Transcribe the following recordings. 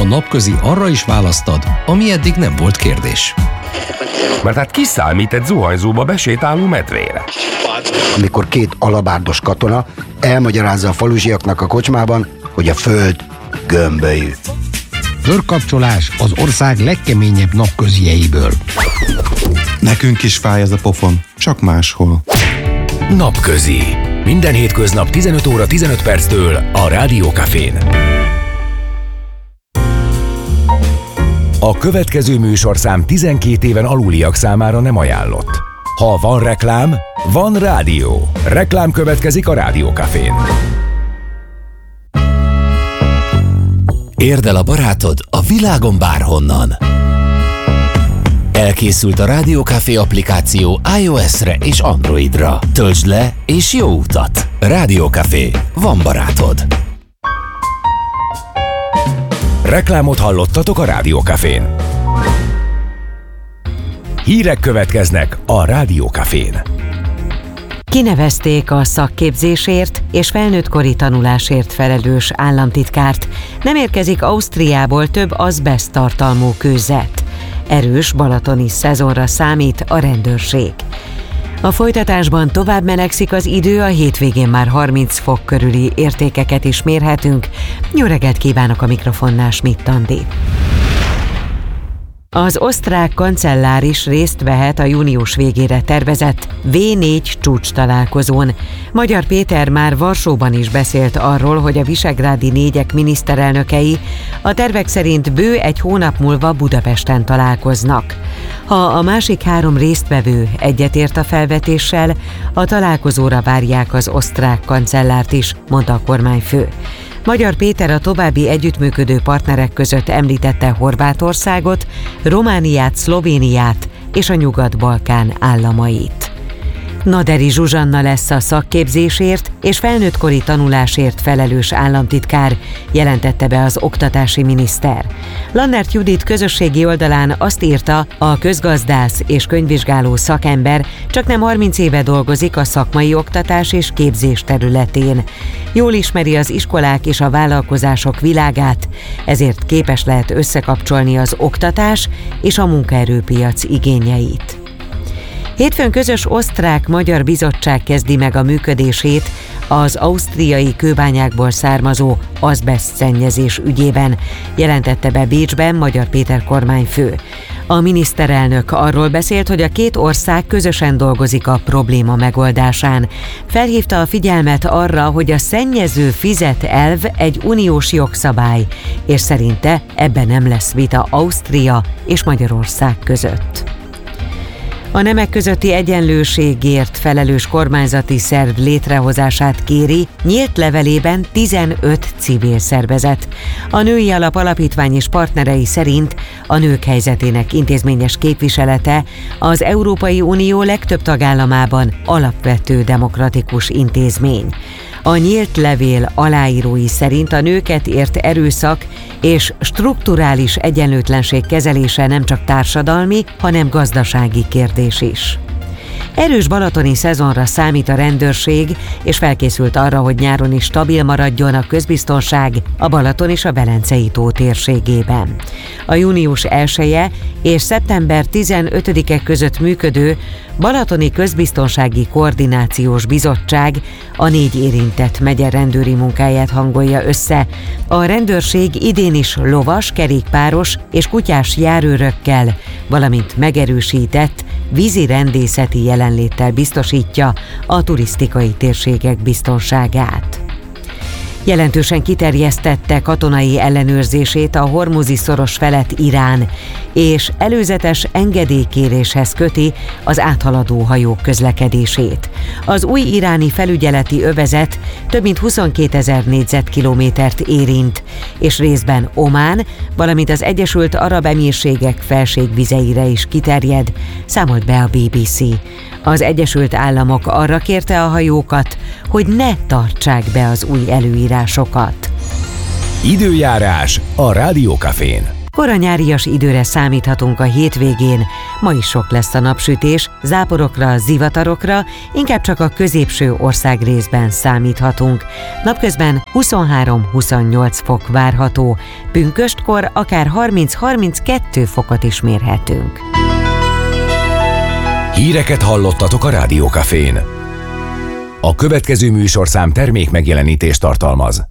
A napközi arra is választad, ami eddig nem volt kérdés. Mert hát ki számít egy zuhanyzóba besétáló medvére? Amikor két alabárdos katona elmagyarázza a falusiaknak a kocsmában, hogy a föld gömbölyű. Körkapcsolás az ország legkeményebb napközieiből. Nekünk is fáj ez a pofon, csak máshol. Napközi. Minden hétköznap 15 óra 15 perctől a Rádió Cafén. A következő műsorszám 12 éven aluliak számára nem ajánlott. Ha van reklám, van rádió. Reklám következik a Rádió Cafén. Érd el a barátod a világon bárhonnan. Elkészült a Rádió Café applikáció iOS-re és Androidra. Töltsd le és jó utat! Rádió Café. Van barátod. Reklámot hallottatok a Rádió Cafén. Hírek következnek a Rádió Cafén. Kinevezték a szakképzésért és felnőttkori tanulásért felelős államtitkárt. Nem érkezik Ausztriából több azbeszt tartalmú kőzet. Erős balatoni szezonra számít a rendőrség. A folytatásban tovább melegszik az idő, a hétvégén már 30 fok körüli értékeket is mérhetünk. Jó reggelt kívánok, a mikrofonnál Schmidt Andi. Az osztrák kancellár is részt vehet a június végére tervezett V4 csúcstalálkozón. Magyar Péter már Varsóban is beszélt arról, hogy a visegrádi négyek miniszterelnökei a tervek szerint bő egy hónap múlva Budapesten találkoznak. Ha a másik három résztvevő egyetért a felvetéssel, a találkozóra várják az osztrák kancellárt is, mondta a kormányfő. Magyar Péter a további együttműködő partnerek között említette Horvátországot, Romániát, Szlovéniát és a Nyugat-Balkán államait. Naderi Zsuzsanna lesz a szakképzésért és felnőttkori tanulásért felelős államtitkár, jelentette be az oktatási miniszter. Lannert Judit közösségi oldalán azt írta, a közgazdász és könyvvizsgáló szakember csaknem 30 éve dolgozik a szakmai oktatás és képzés területén. Jól ismeri az iskolák és a vállalkozások világát, ezért képes lehet összekapcsolni az oktatás és a munkaerőpiac igényeit. Hétfőn közös osztrák-magyar bizottság kezdi meg a működését az ausztriai kőbányákból származó azbeszt szennyezés ügyében, jelentette be Bécsben Magyar Péter kormányfő. A miniszterelnök arról beszélt, hogy a két ország közösen dolgozik a probléma megoldásán. Felhívta a figyelmet arra, hogy a szennyező fizet elv egy uniós jogszabály, és szerinte ebben nem lesz vita Ausztria és Magyarország között. A nemek közötti egyenlőségért felelős kormányzati szerv létrehozását kéri nyílt levelében 15 civil szervezet. A Női Alap Alapítvány és partnerei szerint a nők helyzetének intézményes képviselete az Európai Unió legtöbb tagállamában alapvető demokratikus intézmény. A nyílt levél aláírói szerint a nőket ért erőszak és strukturális egyenlőtlenség kezelése nem csak társadalmi, hanem gazdasági kérdés is. Erős balatoni szezonra számít a rendőrség, és felkészült arra, hogy nyáron is stabil maradjon a közbiztonság a Balaton és a Velencei-tó térségében. A június 1-e és szeptember 15-e között működő Balatoni Közbiztonsági Koordinációs Bizottság a 4 érintett megye rendőri munkáját hangolja össze. A rendőrség idén is lovas, kerékpáros és kutyás járőrökkel, valamint megerősített vízi rendészeti jelenléttel biztosítja a turisztikai térségek biztonságát. Jelentősen kiterjesztette katonai ellenőrzését a Hormuzi-szoros felett Irán, és előzetes engedélykéréshez köti az áthaladó hajók közlekedését. Az új iráni felügyeleti övezet több mint 22 000 négyzetkilométert érint, és részben Omán, valamint az Egyesült Arab Emírségek felségvizeire is kiterjed, számolt be a BBC. Az Egyesült Államok arra kérte a hajókat, hogy ne tartsák be az új előírásokat. Időjárás a Rádió Cafén. Koranyárias időre számíthatunk a hétvégén, ma is sok lesz a napsütés, záporokra, zivatarokra, inkább csak a középső országrészben számíthatunk. Napközben 23-28 fok várható, pünköstkor akár 30-32 fokot is mérhetünk. Híreket hallottatok a Rádió Cafén. A következő műsorszám termék megjelenítést tartalmaz.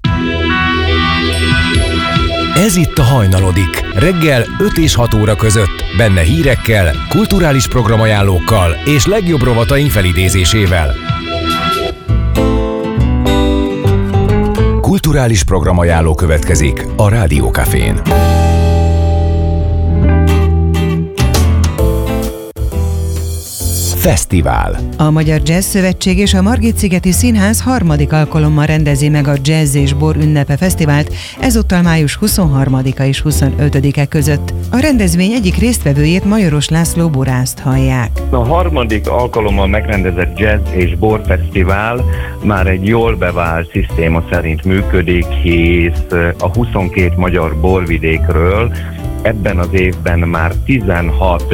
Ez itt a Hajnalodik, reggel 5 és 6 óra között, benne hírekkel, kulturális programajánlókkal és legjobb rovataink felidézésével. Kulturális programajánló következik a Rádió Cafén. Fesztivál. A Magyar Jazz Szövetség és a Margit-szigeti Színház harmadik alkalommal rendezi meg a Jazz és Bor ünnepe fesztivált, ezúttal május 23-a és 25-e között. A rendezvény egyik résztvevőjét, Majoros László borászt hallják. A harmadik alkalommal megrendezett Jazz és Bor fesztivál már egy jól bevált szisztéma szerint működik, hisz a 22 magyar borvidékről ebben az évben már 16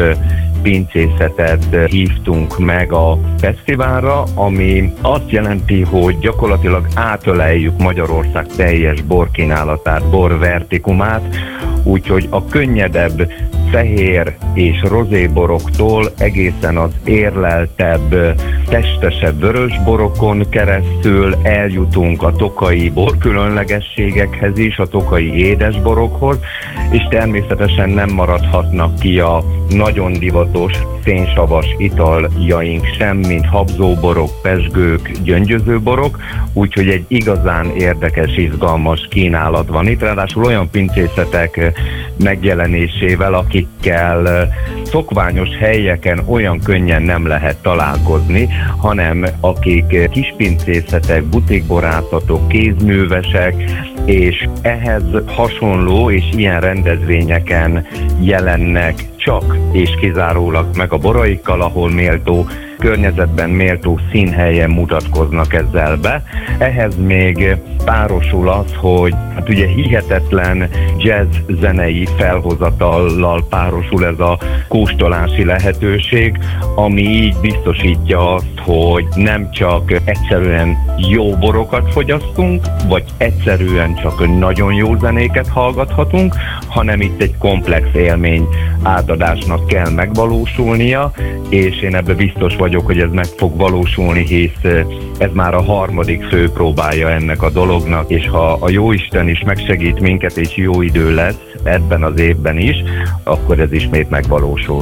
pincészetet hívtunk meg a fesztiválra, ami azt jelenti, hogy gyakorlatilag átöleljük Magyarország teljes borkínálatát, borvertikumát, úgyhogy a könnyedebb fehér és rozéboroktól egészen az érleltebb, testesebb vörösborokon keresztül eljutunk a tokaji borkülönlegességekhez is, a tokaji édesborokhoz, és természetesen nem maradhatnak ki a nagyon divatos szénsavas italjaink sem, mint habzóborok, pezsgők, gyöngyözőborok, úgyhogy egy igazán érdekes, izgalmas kínálat van itt, ráadásul olyan pincészetek megjelenésével, akikkel szokványos helyeken olyan könnyen nem lehet találkozni, hanem akik kispincészetek, butikborászatok, kézművesek, és ehhez hasonló és ilyen rendezvényeken jelennek csak és kizárólag meg a boraikkal, ahol méltó környezetben, méltó színhelyen mutatkoznak ezzel be. Ehhez még párosul az, hogy hát ugye hihetetlen jazz zenei felhozatallal párosul ez a kóstolási lehetőség, ami így biztosítja azt, hogy nem csak egyszerűen jó borokat fogyasztunk, vagy egyszerűen csak nagyon jó zenéket hallgathatunk, hanem itt egy komplex élmény átadásnak kell megvalósulnia, és én ebben biztos vagyok, hogy ez meg fog valósulni, hisz ez már a harmadik főpróbája ennek a dolognak, és ha a Jóisten is megsegít minket, és jó idő lesz ebben az évben is, akkor ez ismét megvalósul.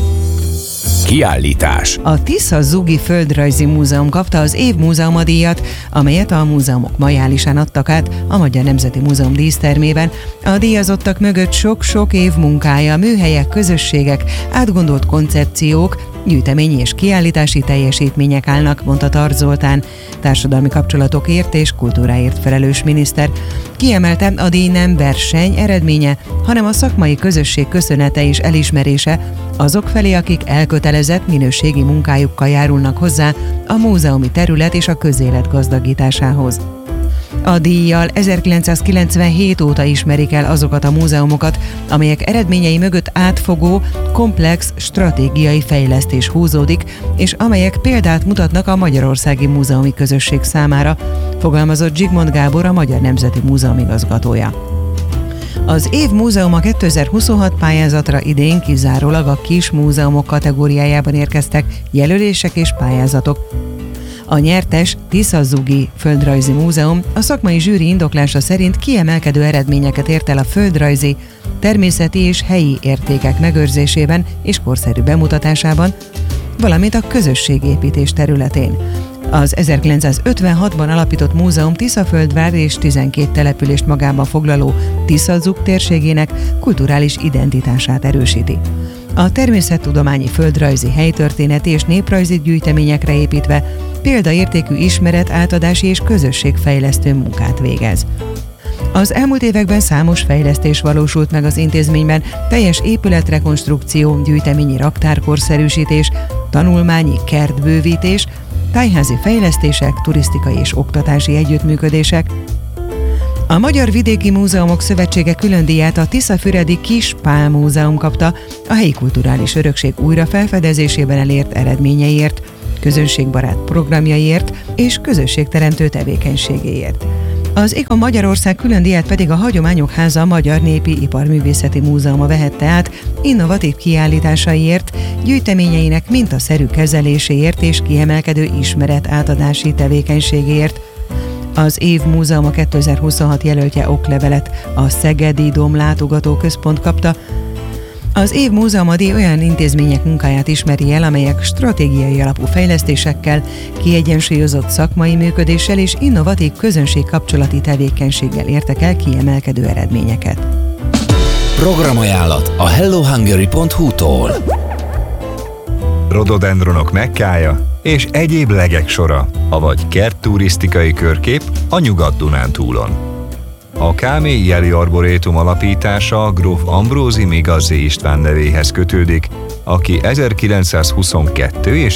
Kiállítás. A Tisza-Zugi Földrajzi Múzeum kapta az év múzeumadíjat, amelyet a múzeumok majálisán adtak át a Magyar Nemzeti Múzeum dísztermében. A díjazottak mögött sok-sok év munkája, műhelyek, közösségek, átgondolt koncepciók, gyűjteményi és kiállítási teljesítmények állnak, mondta Tarts Zoltán, társadalmi kapcsolatokért és kultúráért felelős miniszter. Kiemelte, a díj nem verseny eredménye, hanem a szakmai közösség köszönete és elismerése azok felé, akik elkötelezett minőségi munkájukkal járulnak hozzá a múzeumi terület és a közélet gazdagításához. A díjjal 1997 óta ismerik el azokat a múzeumokat, amelyek eredményei mögött átfogó, komplex, stratégiai fejlesztés húzódik, és amelyek példát mutatnak a magyarországi múzeumi közösség számára, fogalmazott Zsigmond Gábor, a Magyar Nemzeti Múzeum igazgatója. Az év múzeuma 2026 pályázatra idén kizárólag a kis múzeumok kategóriájában érkeztek jelölések és pályázatok. A nyertes Tisza-Zugi Földrajzi Múzeum a szakmai zsűri indoklása szerint kiemelkedő eredményeket ért el a földrajzi, természeti és helyi értékek megőrzésében és korszerű bemutatásában, valamint a közösségépítés területén. Az 1956-ban alapított múzeum Tiszaföldvár és 12 települést magában foglaló Tisza-Zug térségének kulturális identitását erősíti. A természettudományi, földrajzi, helytörténeti és néprajzi gyűjteményekre építve példaértékű ismeret, átadási és közösségfejlesztő munkát végez. Az elmúlt években számos fejlesztés valósult meg az intézményben, teljes épületrekonstrukció, gyűjteményi raktárkorszerűsítés, tanulmányi kertbővítés, tájházi fejlesztések, turisztikai és oktatási együttműködések. A Magyar Vidéki Múzeumok Szövetsége külön díját a Tiszafüredi Kis Pál Múzeum kapta a helyi kulturális örökség újra felfedezésében elért eredményeiért, közönségbarát programjaiért és közösségteremtő tevékenységéért. Az ICOM Magyarország külön díját pedig a Hagyományok Háza Magyar Népi Iparművészeti Múzeuma vehette át innovatív kiállításaiért, gyűjteményeinek mintaszerű kezeléséért és kiemelkedő ismeret-átadási tevékenységéért. Az év múzeuma 2026 jelöltje oklevelet a Szegedi Dóm Látogatóközpont kapta. Az év múzeumadi olyan intézmények munkáját ismeri el, amelyek stratégiai alapú fejlesztésekkel, kiegyensúlyozott szakmai működéssel és innovatív közönségkapcsolati tevékenységgel értek el kiemelkedő eredményeket. Programajánlat a hellohungary.hu-tól. Rododendronok Mekkája és egyéb legek sora, avagy kertturisztikai körkép a Nyugat-Dunántúlon. A Kámély Jeli Arborétum alapítása gróf Ambrózi Migazzi István nevéhez kötődik, aki 1922 és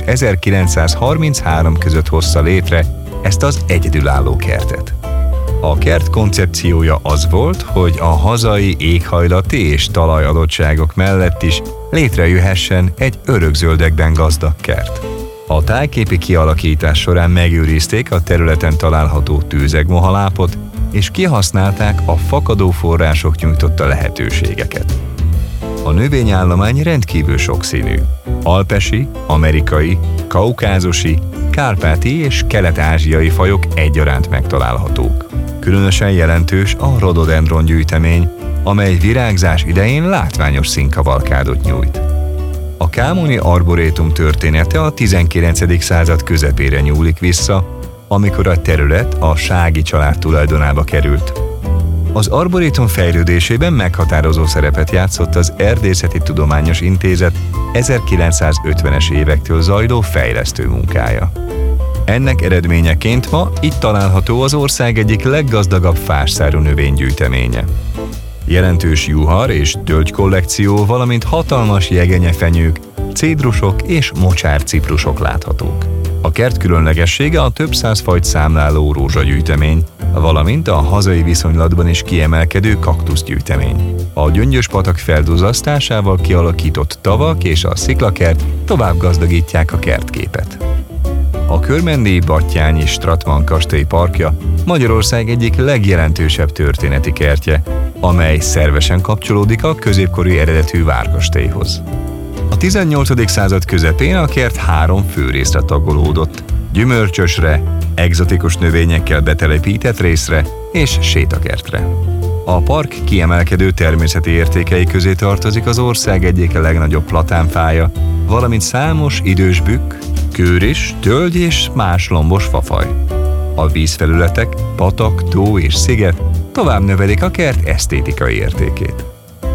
1933 között hozta létre ezt az egyedülálló kertet. A kert koncepciója az volt, hogy a hazai éghajlati és talajadottságok mellett is létrejöhessen egy örökzöldekben gazdag kert. A tájképi kialakítás során megőrizték a területen található tőzegmohalápot, és kihasználták a fakadó források nyújtotta lehetőségeket. A növényállomány rendkívül sokszínű. Alpesi, amerikai, kaukázusi, kárpáti és kelet-ázsiai fajok egyaránt megtalálhatók. Különösen jelentős a rododendron gyűjtemény, amely virágzás idején látványos színkavalkádot nyújt. A Kámoni Arborétum története a 19. század közepére nyúlik vissza, amikor a terület a Sági család tulajdonába került. Az arborétum fejlődésében meghatározó szerepet játszott az Erdészeti Tudományos Intézet 1950-es évektől zajló fejlesztő munkája. Ennek eredményeként ma itt található az ország egyik leggazdagabb fásszárú növénygyűjteménye. Jelentős juhar és tölgy kollekció, valamint hatalmas jegenyefenyők, cédrusok és mocsárciprusok láthatók. A kert különlegessége a több száz fajt számláló rózsagyűjtemény, valamint a hazai viszonylatban is kiemelkedő kaktuszgyűjtemény. A Gyöngyös-patak felduzzasztásával kialakított tavak és a sziklakert tovább gazdagítják a kertképet. A Körmendi Battyányi Stratman kastély parkja Magyarország egyik legjelentősebb történeti kertje, amely szervesen kapcsolódik a középkori eredetű várkastélyhoz. A 18. század közepén a kert 3 fő részre tagolódott: gyümölcsösre, egzotikus növényekkel betelepített részre és sétakertre. A park kiemelkedő természeti értékei közé tartozik az ország egyik legnagyobb platánfája, valamint számos idős bükk, kőris, tölgy és más lombos fafaj. A vízfelületek, patak, tó és sziget tovább növelik a kert esztétikai értékét.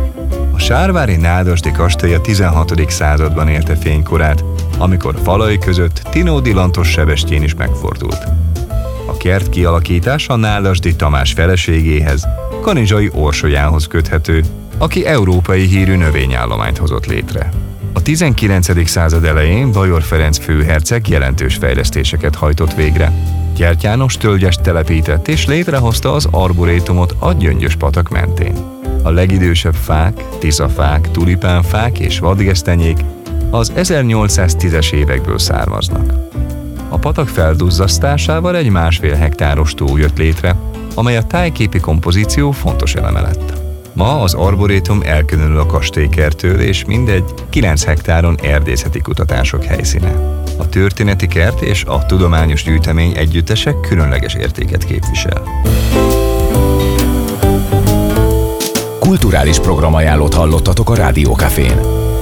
A sárvári nádasdi kastély a 16. században élte fénykorát, amikor falai között Tinódi Lantos Sebestyén is megfordult. A kert kialakítása Nádasdy Tamás feleségéhez, Kanizsai Orsolyához köthető, aki európai hírű növényállományt hozott létre. A 19. század elején Bajor Ferenc főherceg jelentős fejlesztéseket hajtott végre. Gyerty János tölgyest telepített és létrehozta az arborétumot a Gyöngyös-patak mentén. A legidősebb fák, tiszafák, tulipánfák és vadgesztenyék az 1810-es évekből származnak. A patak felduzzasztásával egy 1,5 hektáros tó jött létre, amely a tájképi kompozíció fontos eleme lett. Ma az arborétum elkülönül a kastélykerttől, és mindegy 9 hektáron erdészeti kutatások helyszíne. A történeti kert és a tudományos gyűjtemény együttese különleges értéket képvisel. Kulturális programajánlót hallottatok a Rádió Cafén.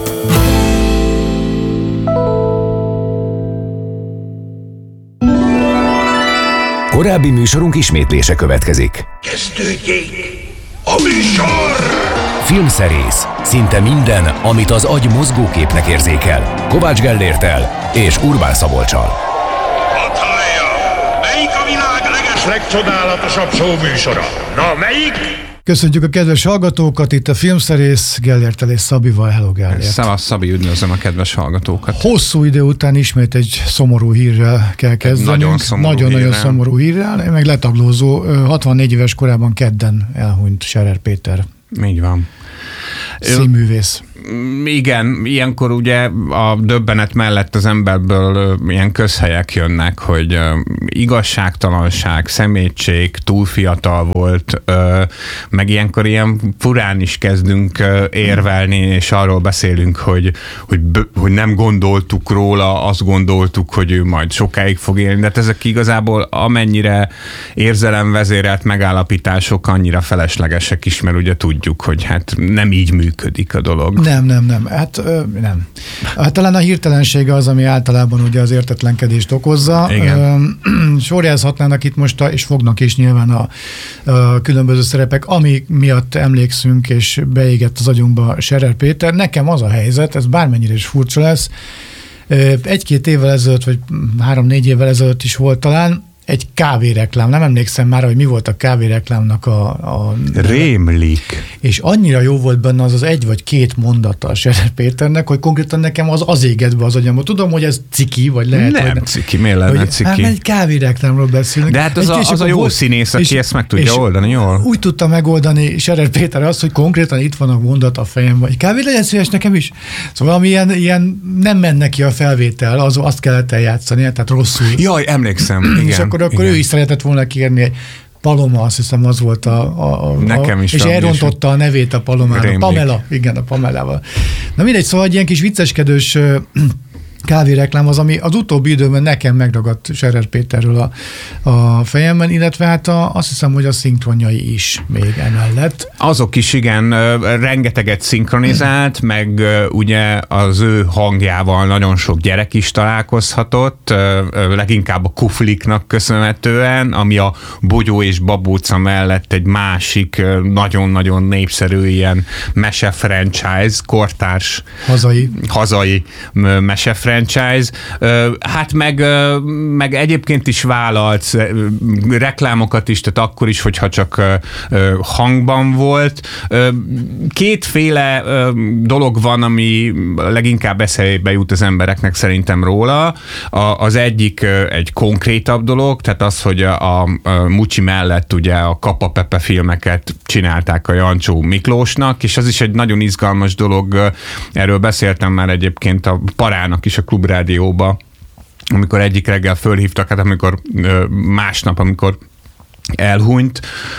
Korábbi műsorunk ismétlése következik. Kezdődjék a műsor! Filmszerész. Szinte minden, amit az agy mozgóképnek érzékel. Kovács Gellérttel és Urbán Szabolccsal. Hadd hallja! Melyik a világ legcsodálatosabb show műsora? Na, melyik? Köszönjük a kedves hallgatókat, itt a Filmszerész Gellérttel és Szabival. Hello, Gellért. Szevasz, Szabi, üdvözlöm a kedves hallgatókat. Hosszú idő után ismét egy szomorú hírrel kell kezdenünk. Nagyon szomorú hírrel. Meg letaglózó, 64 éves korában kedden elhunyt Scherer Péter. Így van. Színművész. Igen, ilyenkor ugye a döbbenet mellett az emberből ilyen közhelyek jönnek, hogy igazságtalanság, szemétség, túl fiatal volt, meg ilyenkor ilyen furán is kezdünk érvelni, és arról beszélünk, hogy nem gondoltuk róla, azt gondoltuk, hogy ő majd sokáig fog élni, de ezek igazából amennyire érzelemvezérelt megállapítások, annyira feleslegesek is, mert ugye tudjuk, hogy hát nem így működik a dolog. Nem. Hát nem. Hát talán a hirtelensége az, ami általában ugye az értetlenkedést okozza. Sorjázhatnának itt most, és fognak is nyilván a különböző szerepek, ami miatt emlékszünk, és beégett az agyunkba Scherer Péter. Nekem az a helyzet, ez bármennyire is furcsa lesz, 1-2 évvel ezelőtt, vagy 3-4 évvel ezelőtt is volt talán, egy kávéreklám, nem emlékszem már, hogy mi volt a kávéreklámnak a rémlik. És annyira jó volt benne az 1 vagy 2 mondata a Scherer Péternek, hogy konkrétan nekem az égett be az agyamba. Tudom, hogy ez ciki, vagy lehet, nem hogy ciki, miért lenne ciki? Hát egy kávéreklámról beszélünk. De hát az a jó színész, aki ezt meg tudja oldani jól. Úgy tudta megoldani Scherer Péter azt, hogy konkrétan itt van a mondat a fejemben, hogy kávé legyen szíves nekem is. Szóval ami ilyen nem menne ki a felvétel, azt kellett eljátszani, tehát rosszul. Jaj, emlékszem, igen. És akkor ő is szeretett volna kérni, Paloma, azt hiszem az volt nekem is. És elrontotta a nevét a Palomának. Pamela, igen, a Pamelával. Na mindegy, szóval egy ilyen kis vicceskedős kávéreklám az, ami az utóbbi időben nekem megragadt Scherer Péterről a fejemben, illetve hát azt hiszem, hogy a szinkronjai is még emellett. Azok is, igen, rengeteget szinkronizált, meg ugye az ő hangjával nagyon sok gyerek is találkozhatott, leginkább a Kufliknak köszönhetően, ami a Bogyó és Babóca mellett egy másik nagyon-nagyon népszerű ilyen mese franchise, kortárs hazai mese franchise. Hát meg egyébként is vállalt reklámokat is, tehát akkor is, hogyha csak hangban volt. Kétféle dolog van, ami leginkább eszébe jut az embereknek szerintem róla. Az egyik egy konkrétabb dolog, tehát az, hogy a Mucsi mellett ugye a Kapa Pepe filmeket csinálták a Jancsó Miklósnak, és az is egy nagyon izgalmas dolog, erről beszéltem már egyébként a Parának is a Klubrádióba, amikor egyik reggel fölhívtak, hát amikor másnap, amikor elhunyt,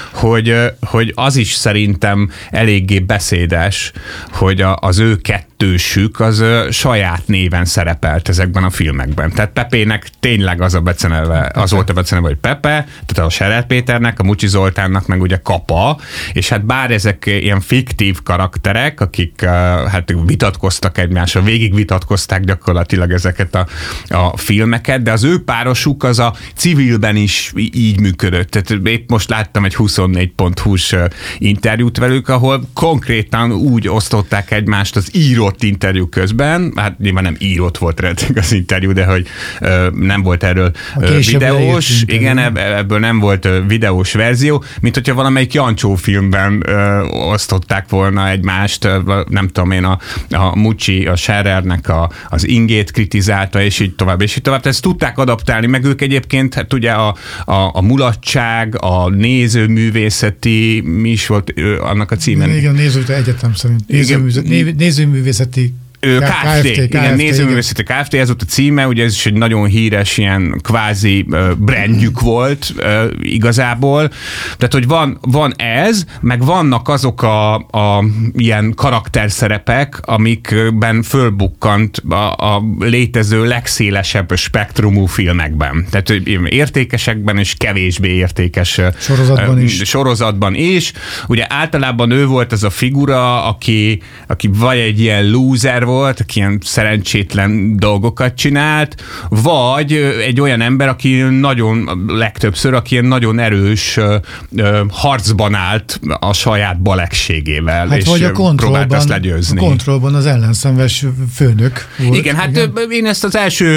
hogy az is szerintem eléggé beszédes, hogy az ő kettősük az saját néven szerepelt ezekben a filmekben. Tehát Pepének tényleg az volt a beceneve, hogy Pepe, tehát a Scherer Péternek, a Mucsi Zoltánnak meg ugye Kapa, és hát bár ezek ilyen fiktív karakterek, akik hát vitatkoztak egymással, végig vitatkozták gyakorlatilag ezeket a filmeket, de az ő párosuk az a civilben is így működött. Tehát épp most láttam egy 24.hu-s interjút velük, ahol konkrétan úgy osztották egymást az írott interjú közben, hát nyilván nem írott volt az interjú, de hogy nem volt erről videós, igen, ebből nem volt videós verzió, mint hogyha valamelyik Jancsó filmben osztották volna egymást, nem tudom én, a Mucsi, a Scherernek az ingét kritizálta, és így tovább, és így tovább. Tehát ezt tudták adaptálni, meg ők egyébként, hát ugye a mulatság, a nézőművészeti, mi is volt annak a címen? Igen, Nézőművészeti Egyetem szerint. Nézőművészeti Kft. Igen, Nézőművészeti Kft. Ez volt a címe, ugye ez is egy nagyon híres ilyen kvázi brandjük volt igazából. Tehát, hogy van ez, meg vannak azok a ilyen karakterszerepek, amikben fölbukkant a létező legszélesebb spektrumú filmekben. Tehát értékesekben és kevésbé értékes sorozatban is. Ugye általában ő volt ez a figura, aki vagy egy ilyen loser volt, volt, aki ilyen szerencsétlen dolgokat csinált, vagy egy olyan ember, aki legtöbbször, aki ilyen nagyon erős harcban állt a saját balegségével, hát és próbált ezt legyőzni. A Kontrollban az ellenszenves főnök volt. Igen, hát igen. Én ezt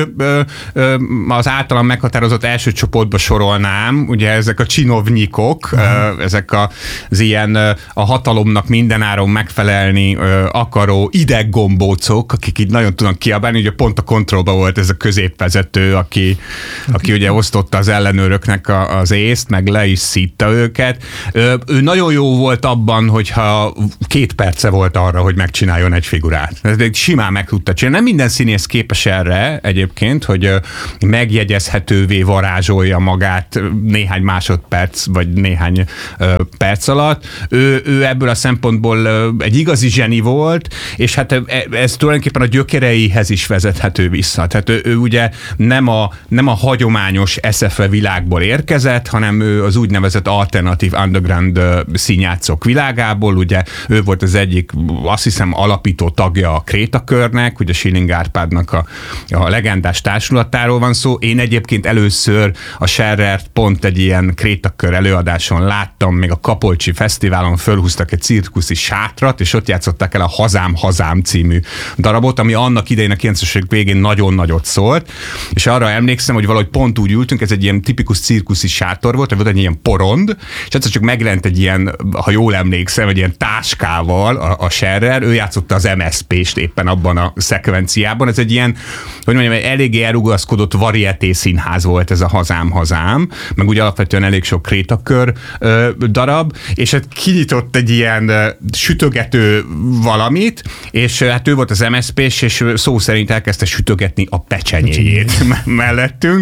az általam meghatározott első csoportba sorolnám, ugye ezek a csinovnyikok, ezek az ilyen a hatalomnak mindenáron megfelelni akaró ideggombócok, akik így nagyon tudnak kiabálni, ugye pont a Kontrollban volt ez a középvezető, aki ugye osztotta az ellenőröknek az észt, meg le is szítta őket. Ő nagyon jó volt abban, hogyha 2 perce volt arra, hogy megcsináljon egy figurát. Ez simán meg tudta csinálni. Nem minden színész képes erre egyébként, hogy megjegyezhetővé varázsolja magát néhány másodperc, vagy néhány perc alatt. Ő ebből a szempontból egy igazi zseni volt, és hát ez tulajdonképpen a gyökereihez is vezethető vissza. Tehát ő ugye nem a hagyományos SF világból érkezett, hanem ő az úgynevezett alternatív underground színjátszók világából, ugye ő volt az egyik, azt hiszem, alapító tagja a Krétakörnek, ugye Schilling Árpádnak a legendás társulatáról van szó. Én egyébként először a Scherrert pont egy ilyen Krétakör előadáson láttam, még a Kapolcsi Fesztiválon fölhúztak egy cirkuszi sátrat, és ott játszották el a Hazám című darabot, ami annak idején a 90-es végén nagyon nagyot szólt, és arra emlékszem, hogy valahogy pont úgy ültünk, ez egy ilyen tipikus cirkuszi sátor volt, volt egy ilyen porond, és egyszer csak megjelent egy ilyen, ha jól emlékszem, egy ilyen táskával a Scherrer, ő játszotta az MSZP-st éppen abban a szekvenciában. Ez egy ilyen, hogy mondjam, egy eléggé elrugaszkodott varieté színház volt ez a Hazám, meg úgy alapvetően elég sok Krétakör darab, és hát kinyitott egy ilyen sütögető valamit, és hát ő volt az MSZP-s, és szó szerint elkezdte sütögetni a pecsenyéjét mellettünk.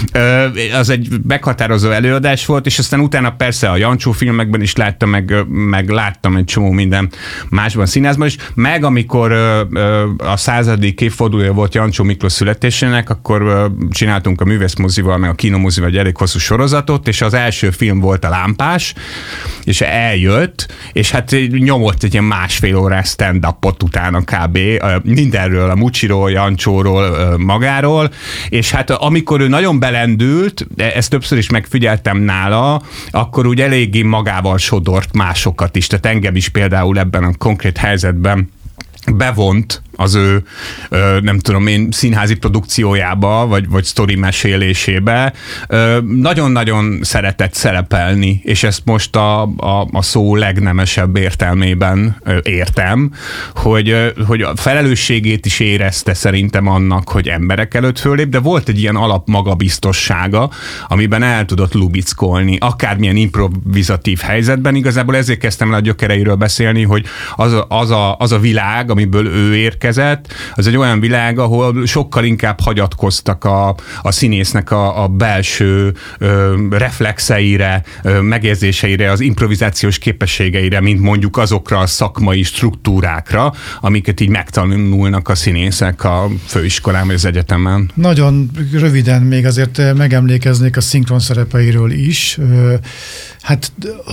Az egy meghatározó előadás volt, és aztán utána persze a Jancsó filmekben is láttam, meg láttam egy csomó minden másban színházban is, meg amikor a 100. évfordulója volt Jancsó Miklós születésének, akkor csináltunk a Művészmozival, meg a Kinomozival egy elég hosszú sorozatot, és az első film volt a Lámpás, és eljött, és hát nyomott egy ilyen 1,5 órás stand-upot utána kb. Mindenről, a Mucsiról, Jancsóról, magáról, és hát amikor ő nagyon belendült, ezt többször is megfigyeltem nála, akkor úgy eléggé magával sodort másokat is, tehát engem is például ebben a konkrét helyzetben bevont az ő, nem tudom én, színházi produkciójába, vagy sztori mesélésébe. Nagyon-nagyon szeretett szerepelni, és ezt most a szó legnemesebb értelmében értem, hogy a felelősségét is érezte szerintem annak, hogy emberek előtt fölép, de volt egy ilyen alapmagabiztossága, amiben el tudott lubickolni, akármilyen improvizatív helyzetben. Igazából ezért kezdtem el a gyökereiről beszélni, hogy az a világ, amiből ő érkezett, az egy olyan világ, ahol sokkal inkább hagyatkoztak a színésznek a belső reflexeire, megérzéseire, az improvizációs képességeire, mint mondjuk azokra a szakmai struktúrákra, amiket így megtanulnak a színészek a főiskolán vagy az egyetemen. Nagyon röviden még azért megemlékeznék a szinkron szerepeiről is. Hát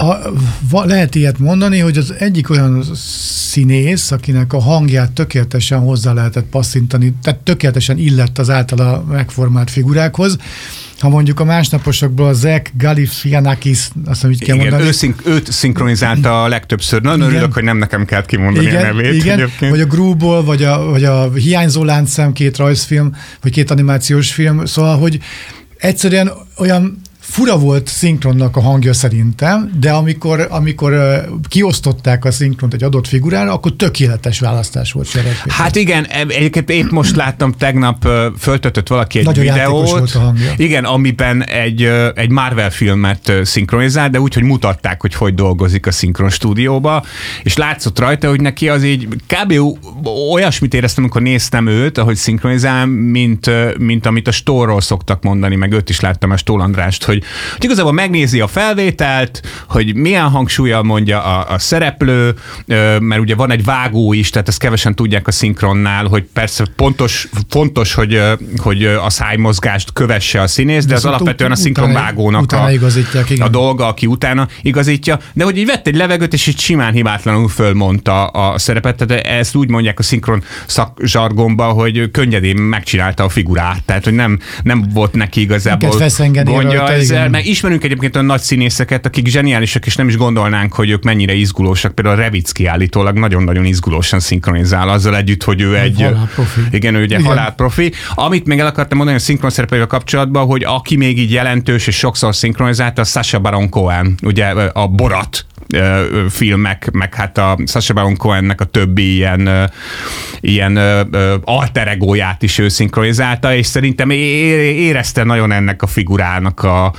lehet ilyet mondani, hogy az egyik olyan színész, akinek a hangját tökéletesen hozzá lehetett passzintani, tehát tökéletesen illett az általa megformált figurákhoz. Ha mondjuk a másnaposokból a Zach Galifianakis, azt nem így kell mondani. Őt szinkronizálta a legtöbbször. Nagyon örülök, hogy nem nekem kellett kimondani a nevét. Igen, egyébként. Vagy a Grúból, vagy a Hiányzó láncszem, 2 rajzfilm, vagy 2 animációs film. Szóval, hogy egyszerűen olyan fura volt szinkronnak a hangja szerintem, de amikor kiosztották a szinkront egy adott figurára, akkor tökéletes választás volt Scherrer Péter. Hát igen, egyébként épp most láttam tegnap, föltöltött valaki egy nagyon videót. Volt a hangja. Igen, amiben egy Marvel filmet szinkronizál, de úgy, hogy mutatták, hogy dolgozik a szinkron stúdióba, és látszott rajta, hogy neki az így kb. Olyasmit éreztem, amikor néztem őt, ahogy szinkronizál, mint amit a Stórról szoktak mondani, meg őt is láttam, a Stól Andrást, hogy igazából megnézi a felvételt, hogy milyen hangsúllyal mondja a szereplő, mert ugye van egy vágó is, tehát ezt kevesen tudják a szinkronnál, hogy persze fontos, hogy a szájmozgást kövesse a színész, de az alapvetően a szinkronvágónak a dolga, aki utána igazítja, de hogy így vett egy levegőt, és így simán hibátlanul fölmondta a szerepet, tehát ezt úgy mondják a szinkron szakzsargonban, hogy könnyedén megcsinálta a figurát, tehát hogy nem volt neki igazából gondja ezzel, mert ismerünk egyébként olyan nagy színészeket, akik zseniálisak, és nem is gondolnánk, hogy ők mennyire izgulósak, például Revicki állítólag nagyon-nagyon izgulósan szinkronizál, azzal együtt, hogy ő egy halálprofi. Igen, ő ugye halálprofi. Amit még el akartam mondani a szinkron szerepeivel kapcsolatban, hogy aki még így jelentős és sokszor szinkronizálta, a Sacha Baron Cohen, ugye a Borat filmek, meg hát a Sacha Baron Cohennek a többi ilyen alter egóját is ő szinkronizálta, és szerintem érezte nagyon ennek a figurának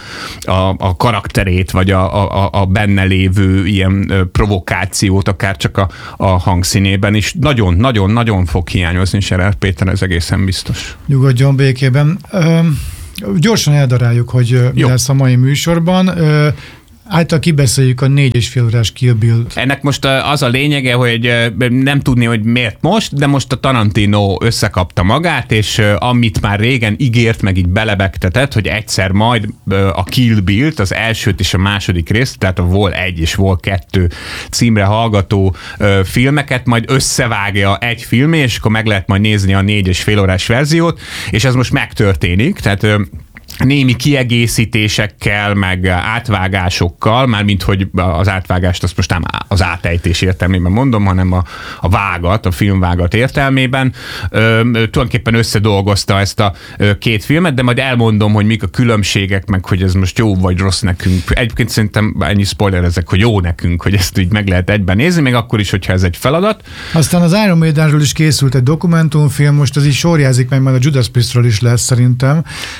a karakterét, vagy a benne lévő ilyen provokációt, akár csak a hangszínében is. Nagyon-nagyon fog hiányozni Scherer Péter, ez egészen biztos. Nyugodjon békében. Gyorsan eldaráljuk, hogy mi lesz a mai műsorban. Által kibeszéljük a 4,5 órás Kill Bill-t. Ennek most az a lényege, hogy nem tudni, hogy miért most, de most a Tarantino összekapta magát, és amit már régen ígért, meg így belebegtetett, hogy egyszer majd a Kill Bill-t, az elsőt és a második részt, tehát a Vol 1 és Vol 2 címre hallgató filmeket majd összevágja egy filmé, és akkor meg lehet majd nézni a 4,5 órás verziót, és ez most megtörténik, tehát némi kiegészítésekkel, meg átvágásokkal, mármint hogy az átvágást azt most nem az átejtés értelmében mondom, hanem a vágat, a filmvágat értelmében. Tulajdonképpen összedolgozta ezt a két filmet, de majd elmondom, hogy mik a különbségek, meg hogy ez most jó vagy rossz nekünk. Egyébként szerintem ennyi spoilerezek, hogy jó nekünk, hogy ezt így meg lehet egyben nézni, még akkor is, hogyha ez egy feladat. Aztán az Iron Maidenről is készült egy dokumentumfilm, most az is sorjázik, meg majd a Judas Priestről is lesz szerintem.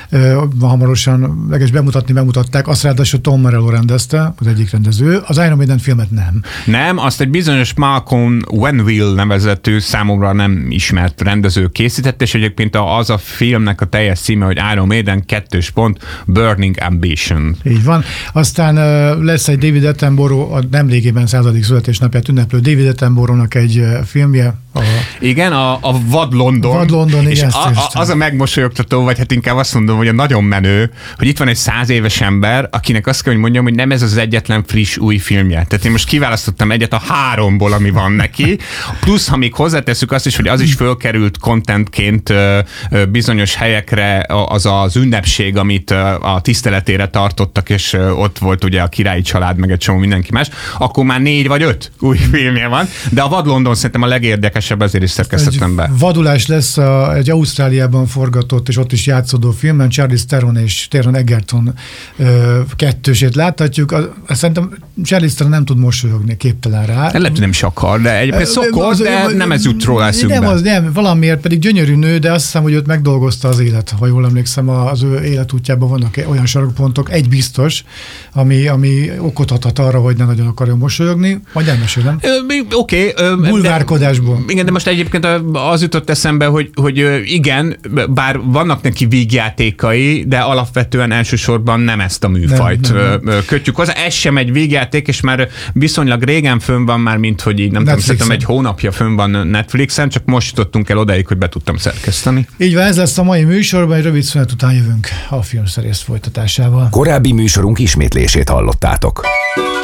Hamarosan bemutatták, azt ráadásul Tom Morello rendezte, az egyik rendező, az Iron Maiden filmet nem. Nem, azt egy bizonyos Malcolm Wenville nevezetű, számomra nem ismert rendező készített, és egyébként az a filmnek a teljes címe, hogy Iron Maiden : Burning Ambition. Így van. Aztán lesz egy David Attenborough, a nemrégiben 100. születésnapját ünneplő David Attenborough-nak egy filmje. Igen, a Vad London. Vad London, és az a megmosolyogtató, vagy hát inkább azt mondom, hogy a nagyon menő, hogy itt van egy 100 éves ember, akinek azt kell, hogy mondjam, hogy nem ez az egyetlen friss új filmje. Tehát én most kiválasztottam egyet a 3-ból, ami van neki. Plusz, ha még hozzátesszük azt is, hogy az is fölkerült contentként bizonyos helyekre az ünnepség, amit a tiszteletére tartottak, és ott volt ugye a királyi család, meg egy csomó mindenki más, akkor már 4 vagy 5 új filmje van. De a Vad London szerintem a legérdekesebb, ezért is szerkesztettem be. Vadulás lesz egy Ausztráliában forgatott, és ott is játszódó filmben, Charlize Theron és Taron Egerton kettősét láthatjuk. Szerintem Charlize Theron nem tud mosolyogni, képtelen rá. Lehet, hogy nem is akar, de egyébként szokott, de nem ez jut róla eszünkbe. Nem, valamiért pedig gyönyörű nő, de azt hiszem, hogy őt megdolgozta az élet. Ha jól emlékszem, az ő életútjában vannak olyan sarokpontok, egy biztos, ami okot adhat arra, hogy ne nagyon akarjon mosolyogni. Majd elmesélem. Oké. Bulvárkodásból. Igen, de most egyébként az jutott eszembe, hogy igen, bár vannak neki vígjátékai, de alapvetően elsősorban nem ezt a műfajt kötjük hozzá. Ez sem egy vígjáték, és már viszonylag régen fönn van már, mint hogy így nem tudom, szerintem egy hónapja fönn van Netflixen, csak most jutottunk el odáig, hogy be tudtam szerkeszteni. Így van, ez lesz a mai műsorban, egy rövid szünet után jövünk a filmszerész folytatásával. Korábbi műsorunk ismétlését hallottátok.